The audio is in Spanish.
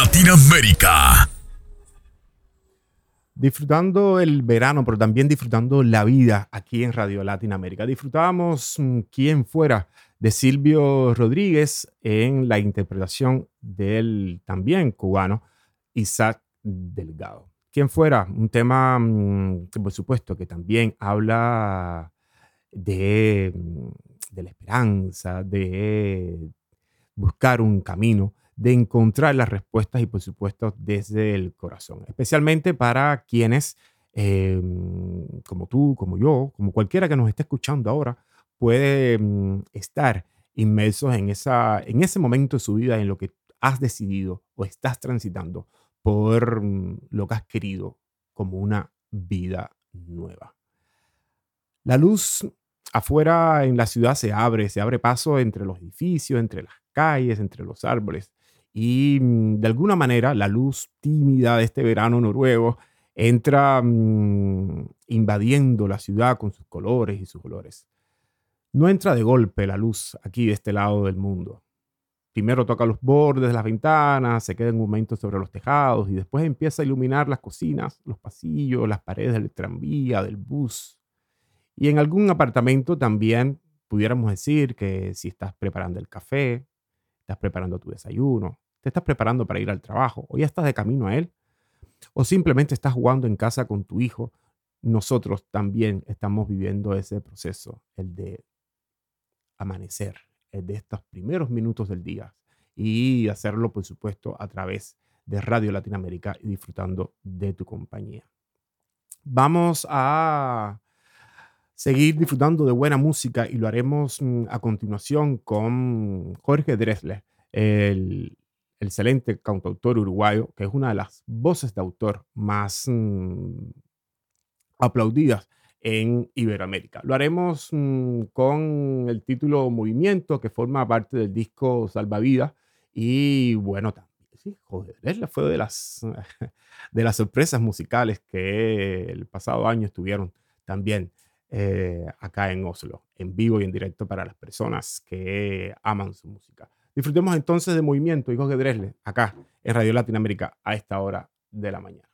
Latinoamérica. Disfrutando el verano, pero también disfrutando la vida aquí en Radio Latinoamérica. Disfrutábamos Quién fuera de Silvio Rodríguez en la interpretación del también cubano Isaac Delgado. Quién fuera, un tema que por supuesto que también habla de la esperanza, de buscar un camino, de encontrar las respuestas y por supuesto desde el corazón, especialmente para quienes como tú, como yo, como cualquiera que nos esté escuchando ahora, puede estar inmersos en ese momento de su vida en lo que has decidido o estás transitando por lo que has querido como una vida nueva. La luz afuera en la ciudad se abre paso entre los edificios, entre las calles, entre los árboles. Y de alguna manera la luz tímida de este verano noruego entra invadiendo la ciudad con sus colores y sus olores. No entra de golpe la luz aquí de este lado del mundo. Primero toca los bordes de las ventanas, se queda un momento sobre los tejados y después empieza a iluminar las cocinas, los pasillos, las paredes del tranvía, del bus. Y en algún apartamento también pudiéramos decir que si estás preparando el café, estás preparando tu desayuno, te estás preparando para ir al trabajo o ya estás de camino a él, o simplemente estás jugando en casa con tu hijo, nosotros también estamos viviendo ese proceso, el de amanecer, el de estos primeros minutos del día y hacerlo, por supuesto, a través de Radio Latinoamérica y disfrutando de tu compañía. Vamos a seguir disfrutando de buena música y lo haremos a continuación con Jorge Drexler, el excelente cantautor uruguayo, que es una de las voces de autor más aplaudidas en Iberoamérica. Lo haremos con el título Movimiento, que forma parte del disco Salvavidas. Y bueno, también, sí, joder, fue de las sorpresas musicales que el pasado año estuvieron también acá en Oslo, en vivo y en directo para las personas que aman su música. Disfrutemos entonces de Movimiento y Jorge Drexler acá en Radio Latinoamérica a esta hora de la mañana.